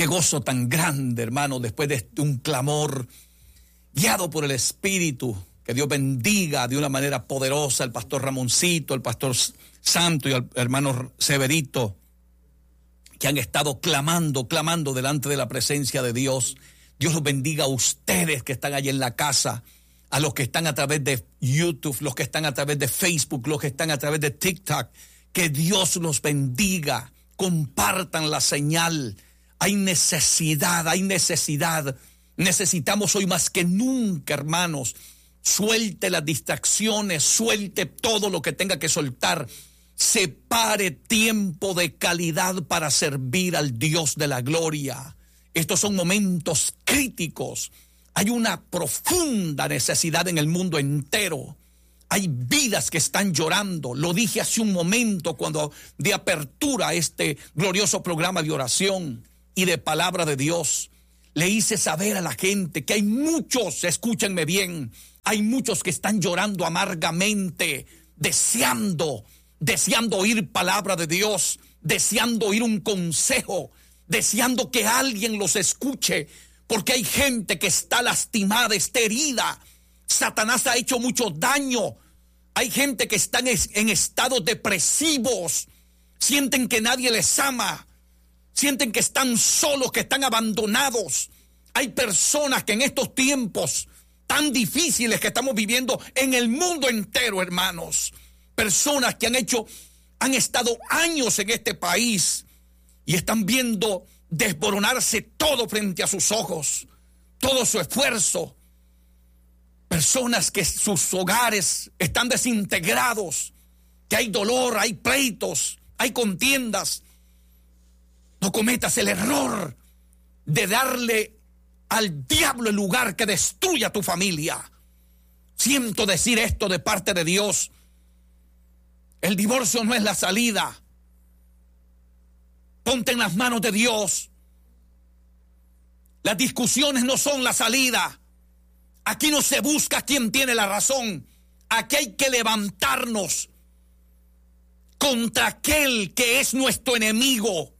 Qué gozo tan grande, hermano, después de un clamor guiado por el Espíritu. Que Dios bendiga de una manera poderosa al pastor Ramoncito, al pastor Santo y al hermano Severito, que han estado clamando delante de la presencia de Dios. Dios los bendiga a ustedes que están allí en la casa, a los que están a través de YouTube, los que están a través de Facebook, los que están a través de TikTok. Que Dios los bendiga. Compartan la señal. Hay necesidad. Necesitamos hoy más que nunca, hermanos. Suelte las distracciones, suelte todo lo que tenga que soltar. Separe tiempo de calidad para servir al Dios de la gloria. Estos son momentos críticos. Hay una profunda necesidad en el mundo entero. Hay vidas que están llorando. Lo dije hace un momento cuando di apertura a este glorioso programa de oración y de palabra de Dios. Le hice saber a la gente que hay muchos, escúchenme bien, hay muchos que están llorando amargamente, deseando oír palabra de Dios, deseando oír un consejo, deseando que alguien los escuche, porque hay gente que está lastimada, está herida. Satanás ha hecho mucho daño. Hay gente que está en estados depresivos, sienten que nadie les ama, sienten que están solos, que están abandonados. Hay personas que en estos tiempos tan difíciles que estamos viviendo en el mundo entero, hermanos, personas que han estado años en este país y están viendo desmoronarse todo frente a sus ojos, todo su esfuerzo. Personas que sus hogares están desintegrados, que hay dolor, hay pleitos, hay contiendas. No cometas el error de darle al diablo el lugar que destruya tu familia. Siento decir esto de parte de Dios. El divorcio no es la salida. Ponte en las manos de Dios. Las discusiones no son la salida. Aquí no se busca quién tiene la razón. Aquí hay que levantarnos contra aquel que es nuestro enemigo.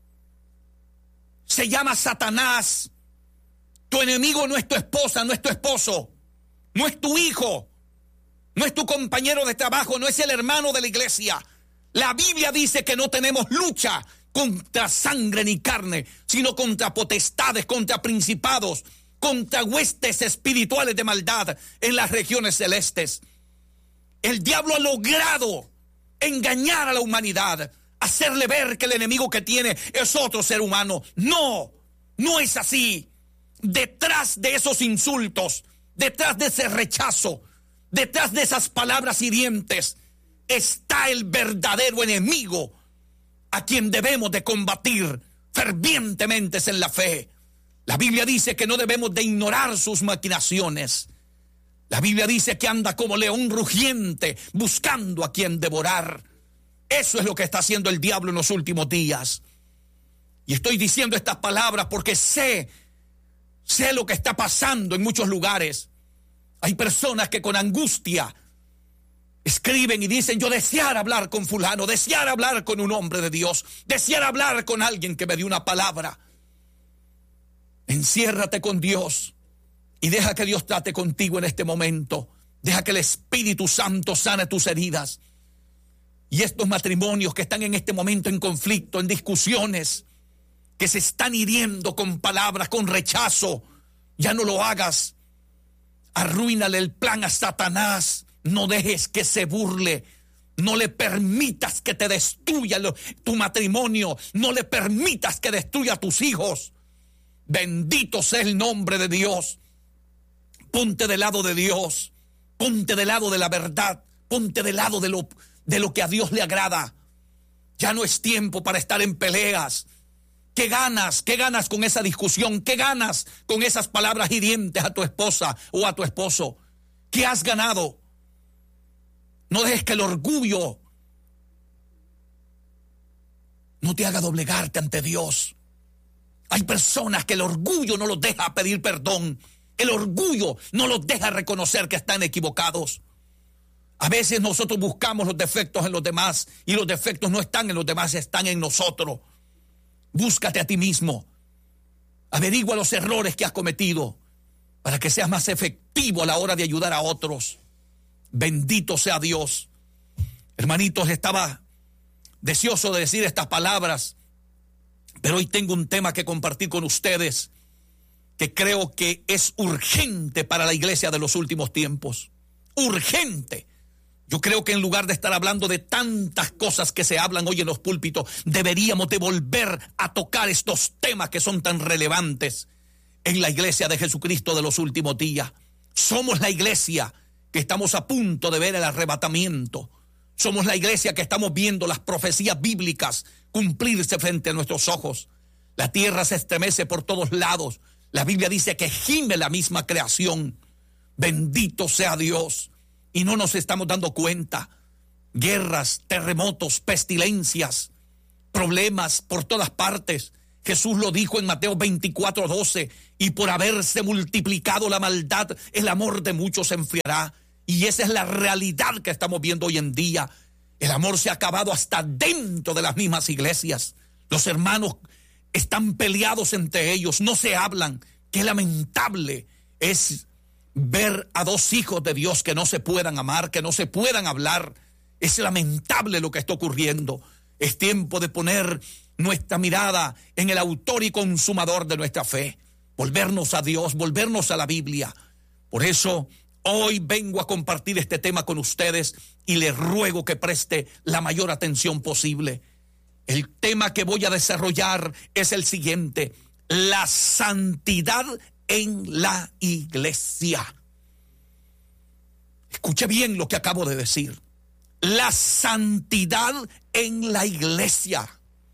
Se llama Satanás. Tu enemigo no es tu esposa, no es tu esposo, no es tu hijo, no es tu compañero de trabajo, no es el hermano de la iglesia. La Biblia dice que no tenemos lucha contra sangre ni carne, sino contra potestades, contra principados, contra huestes espirituales de maldad en las regiones celestes. El diablo ha logrado engañar a la humanidad, hacerle ver que el enemigo que tiene es otro ser humano. No es así. Detrás de esos insultos, detrás de ese rechazo, detrás de esas palabras hirientes, está el verdadero enemigo a quien debemos de combatir fervientemente en la fe. La Biblia dice que no debemos de ignorar sus maquinaciones. La Biblia dice que anda como león rugiente buscando a quien devorar. Eso es lo que está haciendo el diablo en los últimos días. Y estoy diciendo estas palabras porque sé lo que está pasando en muchos lugares. Hay personas que con angustia escriben y dicen: yo deseara hablar con fulano, deseara hablar con un hombre de Dios, deseara hablar con alguien que me dio una palabra. Enciérrate con Dios y deja que Dios trate contigo en este momento. Deja que el Espíritu Santo sane tus heridas. Y estos matrimonios que están en este momento en conflicto, en discusiones, que se están hiriendo con palabras, con rechazo, ya no lo hagas. Arruínale el plan a Satanás. No dejes que se burle. No le permitas que te destruya tu matrimonio. No le permitas que destruya a tus hijos. Bendito sea el nombre de Dios. Ponte del lado de Dios. Ponte del lado de la verdad. Ponte del lado de lo que a Dios le agrada. Ya no es tiempo para estar en peleas. ¿Qué ganas? ¿Qué ganas con esa discusión? ¿Qué ganas con esas palabras hirientes a tu esposa o a tu esposo? ¿Qué has ganado? No dejes que el orgullo no te haga doblegarte ante Dios. Hay personas que el orgullo no los deja pedir perdón. El orgullo no los deja reconocer que están equivocados. A veces nosotros buscamos los defectos en los demás y los defectos no están en los demás, están en nosotros. Búscate a ti mismo. Averigua los errores que has cometido para que seas más efectivo a la hora de ayudar a otros. Bendito sea Dios. Hermanitos, estaba deseoso de decir estas palabras, pero hoy tengo un tema que compartir con ustedes que creo que es urgente para la iglesia de los últimos tiempos. Urgente. Yo creo que en lugar de estar hablando de tantas cosas que se hablan hoy en los púlpitos, deberíamos de volver a tocar estos temas que son tan relevantes en la iglesia de Jesucristo de los últimos días. Somos la iglesia que estamos a punto de ver el arrebatamiento. Somos la iglesia que estamos viendo las profecías bíblicas cumplirse frente a nuestros ojos. La tierra se estremece por todos lados. La Biblia dice que gime la misma creación. Bendito sea Dios. Y no nos estamos dando cuenta. Guerras, terremotos, pestilencias, problemas por todas partes. Jesús lo dijo en Mateo 24:12, y por haberse multiplicado la maldad, el amor de muchos se enfriará. Y esa es la realidad que estamos viendo hoy en día. El amor se ha acabado hasta dentro de las mismas iglesias. Los hermanos están peleados entre ellos, no se hablan. Qué lamentable es ver a dos hijos de Dios que no se puedan amar, que no se puedan hablar. Es lamentable lo que está ocurriendo. Es tiempo de poner nuestra mirada en el autor y consumador de nuestra fe. Volvernos a Dios, volvernos a la Biblia. Por eso hoy vengo a compartir este tema con ustedes y les ruego que preste la mayor atención posible. El tema que voy a desarrollar es el siguiente: la santidad en la iglesia. Escuche bien lo que acabo de decir. La santidad en la iglesia.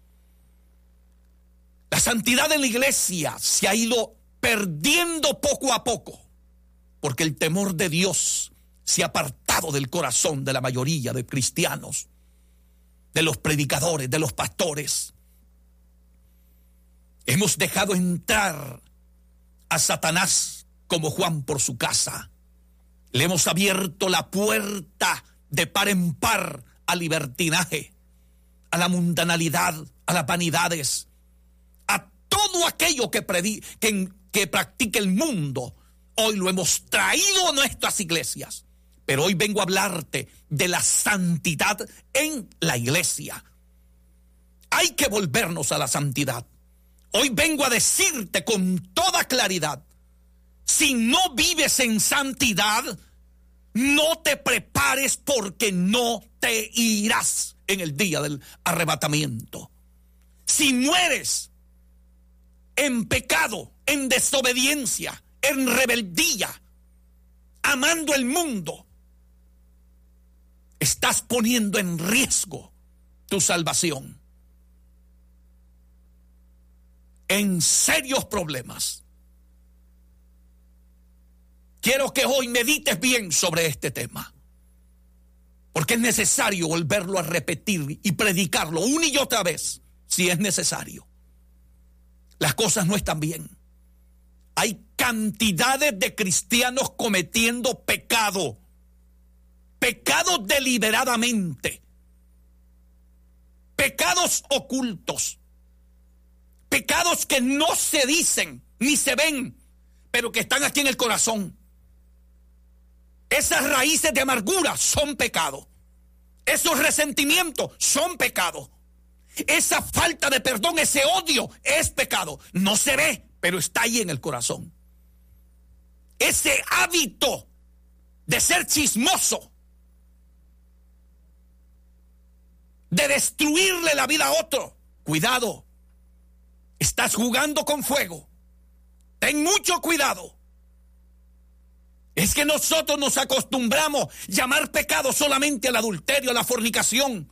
La santidad en la iglesia se ha ido perdiendo poco a poco, porque el temor de Dios se ha apartado del corazón de la mayoría de cristianos, de los predicadores, de los pastores. Hemos dejado entrar a Satanás como Juan por su casa. Le hemos abierto la puerta de par en par al libertinaje, a la mundanalidad, a las vanidades, a todo aquello que practica el mundo. Hoy lo hemos traído a nuestras iglesias. Pero hoy vengo a hablarte de la santidad en la iglesia. Hay que volvernos a la santidad. Hoy vengo a decirte con toda claridad: si no vives en santidad, no te prepares, porque no te irás en el día del arrebatamiento. Si mueres en pecado, en desobediencia, en rebeldía, amando el mundo, estás poniendo en riesgo tu salvación, en serios problemas. Quiero que hoy medites bien sobre este tema, porque es necesario volverlo a repetir y predicarlo una y otra vez, si es necesario. Las cosas no están bien. Hay cantidades de cristianos cometiendo pecado deliberadamente, pecados ocultos, pecados que no se dicen ni se ven, pero que están aquí en el corazón. Esas raíces de amargura son pecado. Esos resentimientos son pecado. Esa falta de perdón, ese odio es pecado. No se ve, pero está ahí en el corazón. Ese hábito de ser chismoso, de destruirle la vida a otro. Cuidado, estás jugando con fuego. Ten mucho cuidado. Es que nosotros nos acostumbramos a llamar pecado solamente al adulterio, a la fornicación,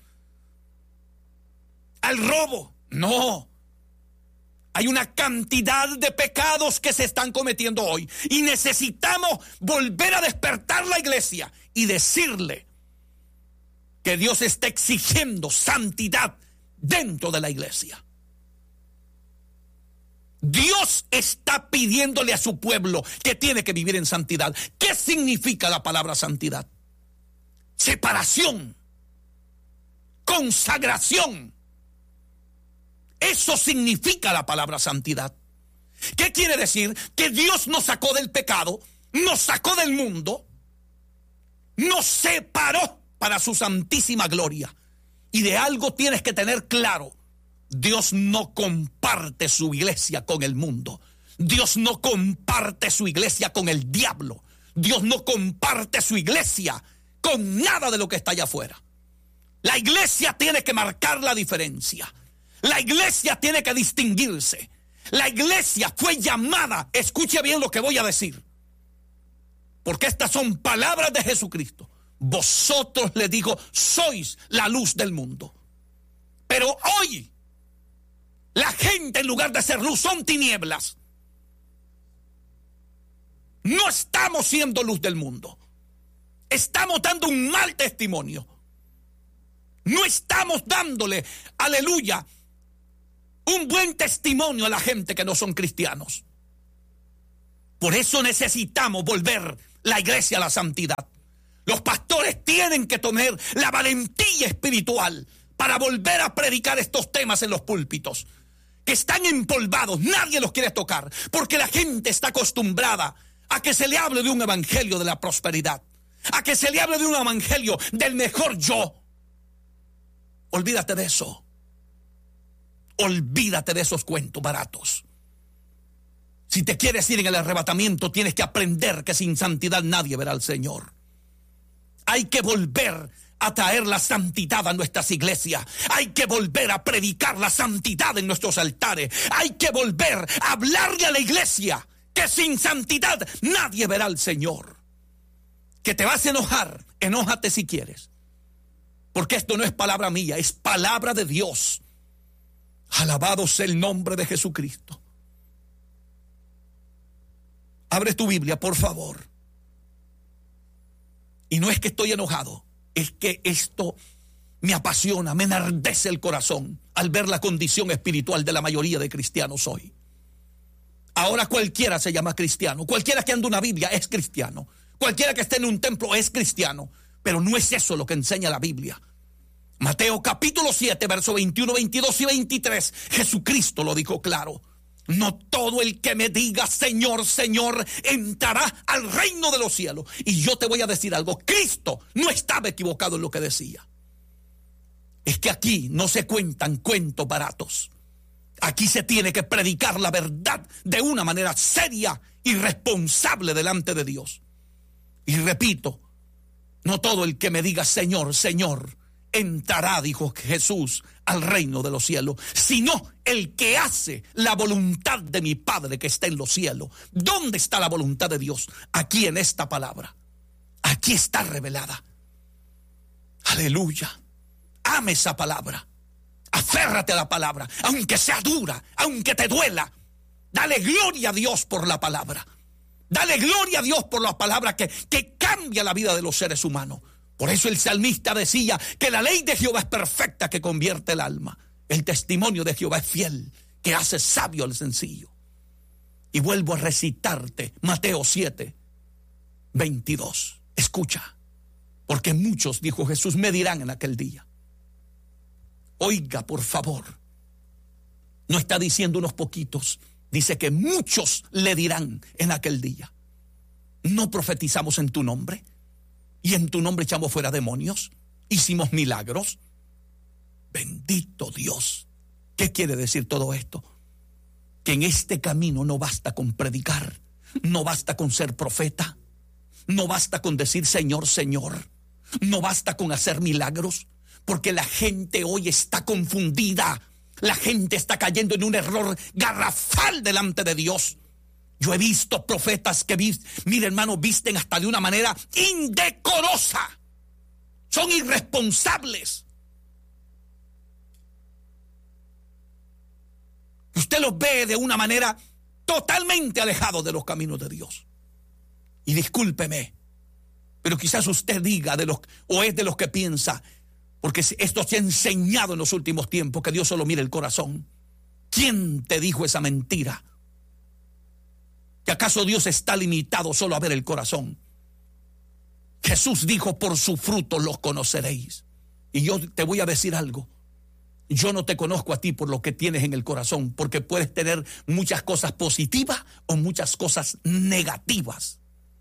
al robo. No. Hay una cantidad de pecados que se están cometiendo hoy y necesitamos volver a despertar la iglesia y decirle que Dios está exigiendo santidad dentro de la iglesia. Dios está pidiéndole a su pueblo que tiene que vivir en santidad. ¿Qué significa la palabra santidad? Separación, consagración. Eso significa la palabra santidad. ¿Qué quiere decir? Que Dios nos sacó del pecado, nos sacó del mundo, nos separó para su santísima gloria. Y de algo tienes que tener claro: Dios no comparte su iglesia con el mundo. Dios no comparte su iglesia con el diablo. Dios no comparte su iglesia con nada de lo que está allá afuera. La iglesia tiene que marcar la diferencia. La iglesia tiene que distinguirse. La iglesia fue llamada, escuche bien lo que voy a decir, porque estas son palabras de Jesucristo. Vosotros, le digo, sois la luz del mundo. Pero hoy la gente, en lugar de ser luz, son tinieblas. No estamos siendo luz del mundo. Estamos dando un mal testimonio. No estamos dándole, aleluya, un buen testimonio a la gente que no son cristianos. Por eso necesitamos volver la iglesia a la santidad. Los pastores tienen que tomar la valentía espiritual para volver a predicar estos temas en los púlpitos, que están empolvados, nadie los quiere tocar, porque la gente está acostumbrada a que se le hable de un evangelio de la prosperidad, a que se le hable de un evangelio del mejor yo. Olvídate de eso. Olvídate de esos cuentos baratos. Si te quieres ir en el arrebatamiento, tienes que aprender que sin santidad nadie verá al Señor. Hay que volver a traer la santidad a nuestras iglesias. Hay que volver a predicar la santidad en nuestros altares. Hay que volver a hablarle a la iglesia que sin santidad nadie verá al Señor. Que te vas a enojar, enójate si quieres, porque esto no es palabra mía, es palabra de Dios. Alabado sea el nombre de Jesucristo. Abre tu Biblia, por favor. Y no es que estoy enojado, es que esto me apasiona, me enardece el corazón al ver la condición espiritual de la mayoría de cristianos hoy. Ahora cualquiera se llama cristiano, cualquiera que anda una Biblia es cristiano, cualquiera que esté en un templo es cristiano, pero no es eso lo que enseña la Biblia. Mateo capítulo 7, verso 21, 22 y 23, Jesucristo lo dijo claro: no todo el que me diga Señor, Señor, entrará al reino de los cielos. Y yo te voy a decir algo: Cristo no estaba equivocado en lo que decía. Es que aquí no se cuentan cuentos baratos. Aquí se tiene que predicar la verdad de una manera seria y responsable delante de Dios. Y repito, no todo el que me diga Señor, Señor, entrará, dijo Jesús, al reino de los cielos, sino el que hace la voluntad de mi Padre que está en los cielos. ¿Dónde está la voluntad de Dios? Aquí, en esta palabra. Aquí está revelada. Aleluya. Ame esa palabra. Aférrate a la palabra, aunque sea dura, aunque te duela. Dale gloria a Dios por la palabra. Dale gloria a Dios por la palabra que cambia la vida de los seres humanos. Por eso el salmista decía que la ley de Jehová es perfecta, que convierte el alma. El testimonio de Jehová es fiel, que hace sabio al sencillo. Y vuelvo a recitarte Mateo 7, 22. Escucha, porque muchos, dijo Jesús, me dirán en aquel día. Oiga, por favor, no está diciendo unos poquitos, dice que muchos le dirán en aquel día: ¿no profetizamos en tu nombre? Y en tu nombre echamos fuera demonios, hicimos milagros. Bendito Dios. ¿Qué quiere decir todo esto? Que en este camino no basta con predicar, no basta con ser profeta, no basta con decir Señor, Señor, no basta con hacer milagros, porque la gente hoy está confundida. La gente está cayendo en un error garrafal delante de Dios. Yo he visto profetas que, mire hermano, visten hasta de una manera indecorosa. Son irresponsables. Usted los ve de una manera totalmente alejado de los caminos de Dios. Y discúlpeme, pero quizás usted diga o es de los que piensa, porque esto se ha enseñado en los últimos tiempos, que Dios solo mira el corazón. ¿Quién te dijo esa mentira? ¿Que acaso Dios está limitado solo a ver el corazón? Jesús dijo: por su fruto los conoceréis. Y yo te voy a decir algo: Yo no te conozco a ti por lo que tienes en el corazón, porque puedes tener muchas cosas positivas o muchas cosas negativas.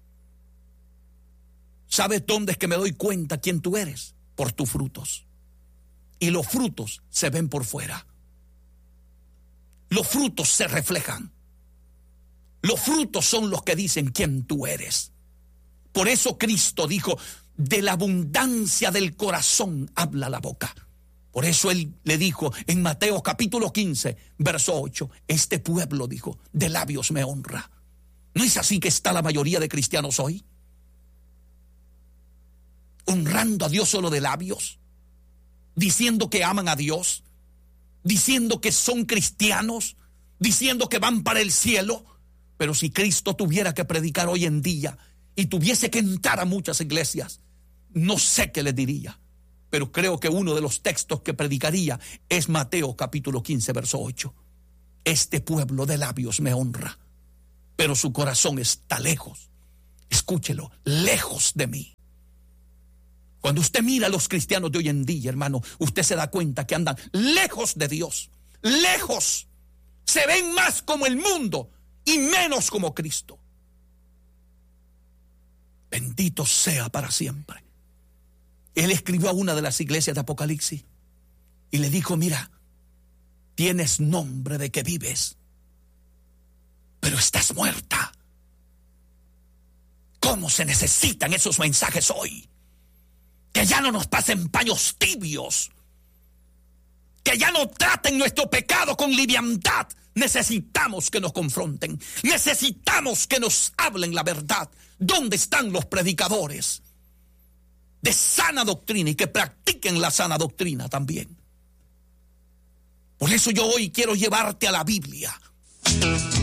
¿Sabes dónde es que me doy cuenta quién tú eres? Por tus frutos. Y los frutos se ven por fuera. Los frutos se reflejan. Los frutos son los que dicen quién tú eres. Por eso Cristo dijo, de la abundancia del corazón habla la boca. Por eso Él le dijo en Mateo capítulo 15, verso 8, este pueblo, dijo, de labios me honra. ¿No es así que está la mayoría de cristianos hoy? Honrando a Dios solo de labios, diciendo que aman a Dios, diciendo que son cristianos, diciendo que van para el cielo. Pero si Cristo tuviera que predicar hoy en día y tuviese que entrar a muchas iglesias, no sé qué les diría, pero creo que uno de los textos que predicaría es Mateo capítulo 15, verso 8. Este pueblo de labios me honra, pero su corazón está lejos. Escúchelo, lejos de mí. Cuando usted mira a los cristianos de hoy en día, hermano, usted se da cuenta que andan lejos de Dios, lejos. Se ven más como el mundo y menos como Cristo. Bendito sea para siempre. Él escribió a una de las iglesias de Apocalipsis y le dijo, mira, tienes nombre de que vives, pero estás muerta. ¿Cómo se necesitan esos mensajes hoy? Que ya no nos pasen paños tibios, que ya no traten nuestro pecado con liviandad. Necesitamos que nos confronten, necesitamos que nos hablen la verdad. ¿Dónde están los predicadores de sana doctrina y que practiquen la sana doctrina también? Por eso yo hoy quiero llevarte a la Biblia.